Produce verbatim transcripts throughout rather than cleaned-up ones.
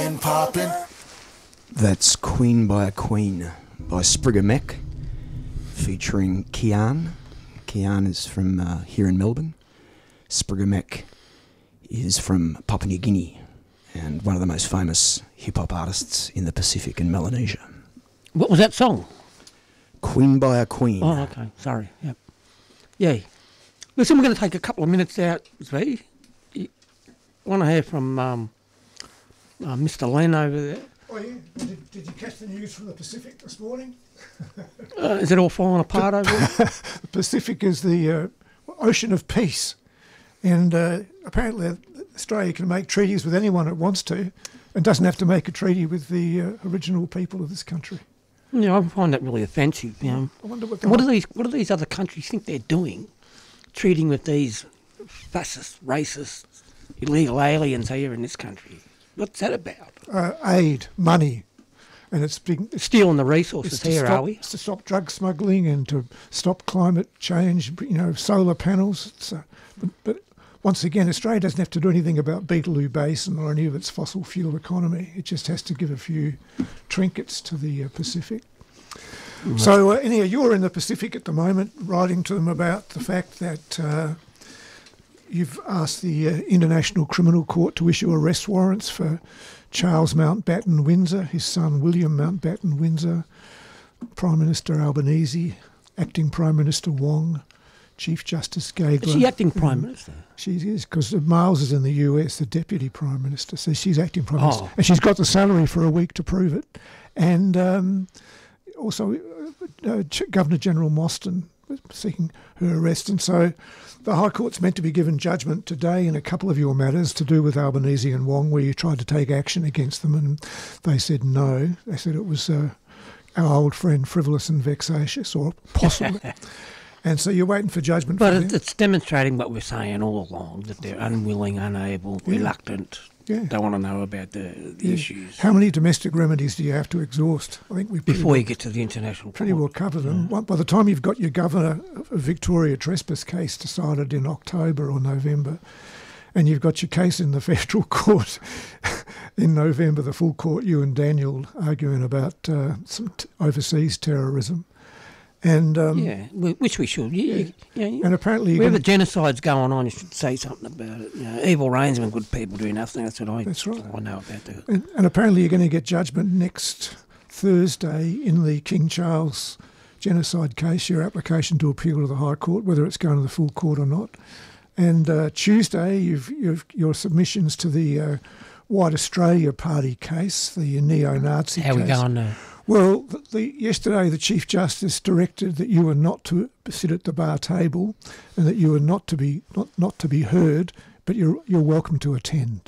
and poppin'. That's Queen by a Queen by Sprigga Mech, featuring Kian. Kian is from uh, here in Melbourne. Sprigga Mech is from Papua New Guinea and one of the most famous hip-hop artists in the Pacific and Melanesia. What was that song? Queen by a Queen. Oh, okay. Sorry. Yep. Yeah. Listen, we're going to take a couple of minutes out, Zvi. I want to hear from um, uh, Mister Len over there. Oh, yeah. Did, did you catch the news from the Pacific this morning? Uh, is it all falling apart over there? The Pacific is the uh, ocean of peace. And uh, apparently Australia can make treaties with anyone it wants to and doesn't have to make a treaty with the uh, original people of this country. Yeah, I find that really offensive. You know. I wonder what, what do these What do these other countries think they're doing, treating with these fascist, racist, illegal aliens here in this country? What's that about? Uh, aid, money, and it's been stealing the resources it's to here, stop, are we? It's to stop drug smuggling and to stop climate change. You know, solar panels. It's, uh, but, but once again, Australia doesn't have to do anything about Beetaloo Basin or any of its fossil fuel economy. It just has to give a few trinkets to the uh, Pacific. Mm-hmm. So, uh, anyhow, you're in the Pacific at the moment, writing to them about the fact that uh, you've asked the uh, International Criminal Court to issue arrest warrants for Charles Mountbatten Windsor, his son William Mountbatten Windsor, Prime Minister Albanese, Acting Prime Minister Wong, Chief Justice Gageler. Is she acting Prime Minister? She is, because Miles is in the U S, the Deputy Prime Minister, so she's acting Prime oh. Minister. And she's got the salary for a week to prove it. And um, also uh, uh, Governor General Mostyn was seeking her arrest. And so the High Court's meant to be given judgment today in a couple of your matters to do with Albanese and Wong, where you tried to take action against them, and they said no. They said it was uh, our old friend frivolous and vexatious, or possibly. And so you're waiting for judgment. But for it's, it's demonstrating what we're saying all along, that they're unwilling, unable, yeah. reluctant. Yeah. Don't want to know about the, the yeah. issues. How many domestic remedies do you have to exhaust? I think we before well, you get to the international pretty court. well covered them. Yeah. By the time you've got your Governor of Victoria trespass case decided in October or November, and you've got your case in the federal court in November, the full court, you and Daniel arguing about uh, some t- overseas terrorism. And um, yeah, which we should. Yeah, yeah. yeah, yeah. And apparently, wherever genocide's going on, you should say something about it. You know, evil reigns when good people do nothing. That's what I. That's right. I know about that. And, and apparently, you're going to get judgment next Thursday in the King Charles genocide case. Your application to appeal to the High Court, whether it's going to the full court or not. And uh, Tuesday, you've, you've your submissions to the uh, White Australia Party case, the neo-Nazi How case. How we going now? Well, the, the, yesterday the Chief Justice directed that you were not to sit at the bar table, and that you were not to be not, not to be heard, but you're you're welcome to attend.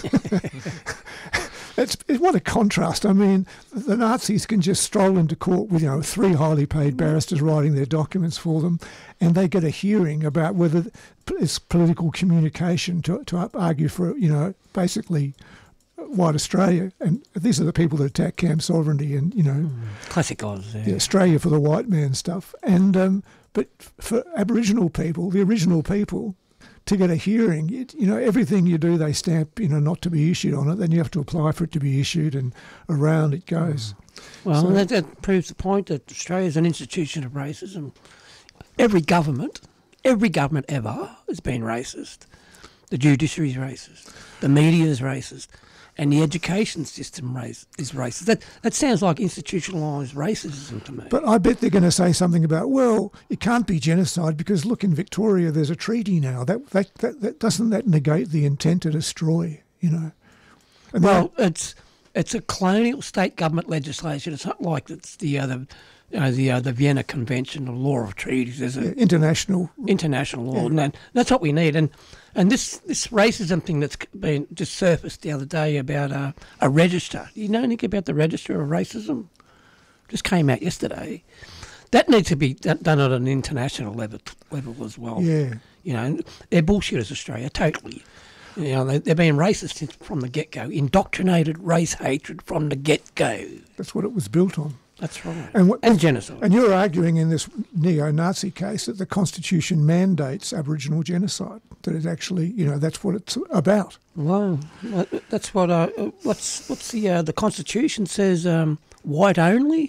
it's, it's what a contrast. I mean, the Nazis can just stroll into court with you know three highly paid barristers writing their documents for them, and they get a hearing about whether it's political communication to to argue for you know basically. White Australia, and these are the people that attack camp sovereignty and, you know... Mm, classic odds, yeah. The Australia for the white man stuff. And um, but for Aboriginal people, the original people, to get a hearing, it, you know, everything you do, they stamp, you know, not to be issued on it, then you have to apply for it to be issued, and around it goes. Well, so, that, that proves the point that Australia is an institution of racism. Every government, every government ever has been racist. The judiciary is racist. The media is racist. And the education system race, is racist. That that sounds like institutionalised racism to me. But I bet they're going to say something about, well, it can't be genocide because, look, in Victoria there's a treaty now. That that, that, that doesn't that negate the intent to destroy, you know? And well, that, it's it's a colonial state government legislation. It's not like it's the other... You know, the uh, the Vienna Convention, the law of treaties, there's a yeah, international international law, yeah. and that, that's what we need. And and this, this racism thing that's been just surfaced the other day about uh, a register. You know anything about the register of racism? Just came out yesterday. That needs to be done at an international level level as well. Yeah, you know, they're bullshitters, Australia, totally. You know, they, they're being racist since, from the get go, indoctrinated race hatred from the get go. That's what it was built on. That's right. And, what, And genocide. and you're arguing in this neo-Nazi case that the Constitution mandates Aboriginal genocide, that it actually, you know, that's what it's about. Well, that's what. Uh, what's what's the uh, the Constitution says? Um, white only.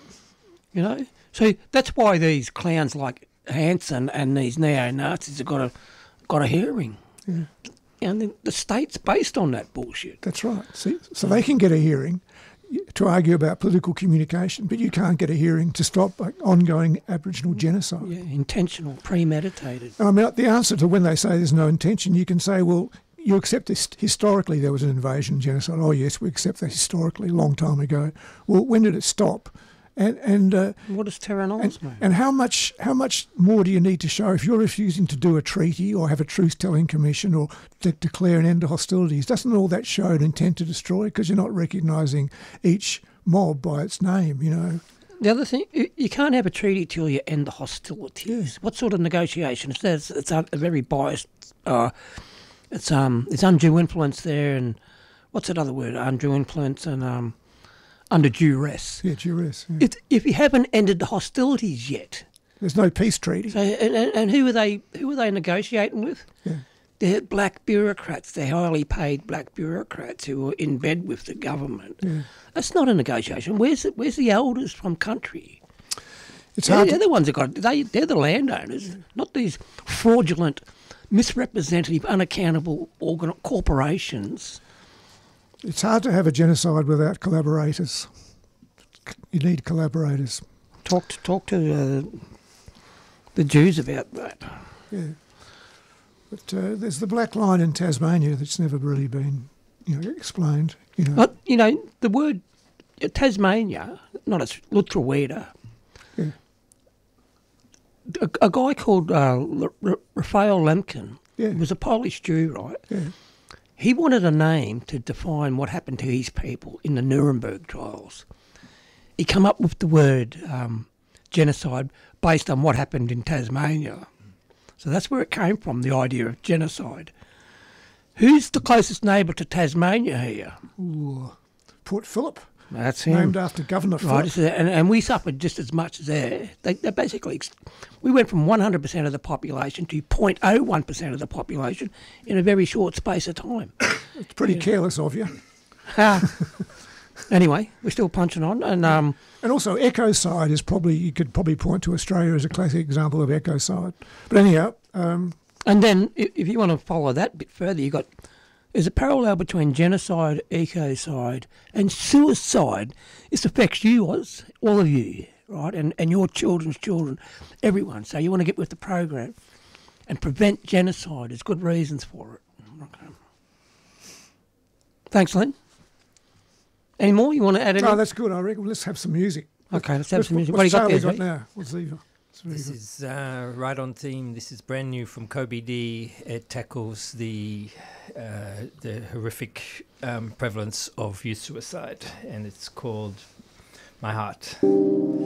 You know, so that's why these clowns like Hanson and these neo-Nazis have got a got a hearing. Yeah. And the, the state's based on that bullshit. That's right. See, so they can get a hearing to argue about political communication, but you can't get a hearing to stop like, ongoing Aboriginal genocide. Yeah, intentional, premeditated. And I mean, the answer to when they say there's no intention, you can say, well, you accept this historically there was an invasion genocide. Oh, yes, we accept that historically, a long time ago. Well, when did it stop? And and uh, What does Terra Nullius and, mean? and how much how much more do you need to show if you're refusing to do a treaty or have a truth-telling commission or de- declare an end to hostilities? Doesn't all that show an intent to destroy because you're not recognising each mob by its name? You know. The other thing, you you can't have a treaty till you end the hostilities. What sort of negotiation? It's it's, it's a, a very biased. Uh, it's um, it's undue influence there, and what's that other word? Undue influence and um, under duress. Yeah, duress. Yeah. If if you haven't ended the hostilities yet, There's no peace treaty. so and, and and who are they? Who are they negotiating with? Yeah. They're black bureaucrats. They're highly paid black bureaucrats who are in bed with the government. Yeah. That's not a negotiation. Where's the, where's the elders from country? It's They're, hard. they're To, the ones that got they. They're the landowners, not these fraudulent, misrepresentative, unaccountable organ- corporations. it's hard to have a genocide without collaborators. You need collaborators. Talk to talk to uh, the Jews about that. Yeah. But uh, there's the black line in Tasmania that's never really been, you know, explained. You know. But you know the word uh, Tasmania, not as Lutruwita. Yeah. A, a guy called uh, L- R- Raphael Lemkin Yeah. was a Polish Jew, right? Yeah. He wanted a name to define what happened to his people in the Nuremberg trials. He come up with the word um, genocide based on what happened in Tasmania. So that's where it came from, the idea of genocide. Who's the closest neighbour to Tasmania here? Ooh. Port Phillip, That's him. named after Governor Right, Phillip. and, and we suffered just as much as they. They, they basically, we went from one hundred percent of the population to zero point zero one percent of the population in a very short space of time. It's pretty careless of you. Ah. Anyway, we're still punching on, and um, And also, ecocide is probably, you could probably point to Australia as a classic example of ecocide. But anyhow, um, and then if, if you want to follow that a bit further, you got there's a parallel between genocide, ecocide, and suicide. This affects you, us, all of you, right, and and your children's children, everyone. So you want to get with the program and prevent genocide. There's good reasons for it. Okay. Thanks, Lynn. Any more you want to add? Any? no, that's good, I reckon. Let's have some music. Okay, let's have Let's- some music. What, What do you got we there, got Zeke? now? What's the, it's very This good. is uh, right on theme. This is brand new from Kobe D. It tackles the uh, the horrific um, prevalence of youth suicide, and it's called My Heart.